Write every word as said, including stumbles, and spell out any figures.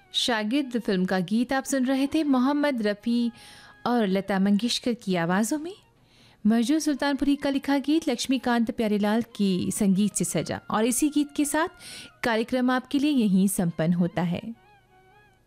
शागिर्द फिल्म का गीत आप सुन रहे थे मोहम्मद रफ़ी और लता मंगेशकर की आवाज़ों में। मजरू सुल्तानपुरी का लिखा गीत लक्ष्मीकांत प्यारेलाल की संगीत से सजा, और इसी गीत के साथ कार्यक्रम आपके लिए यहीं संपन्न होता है।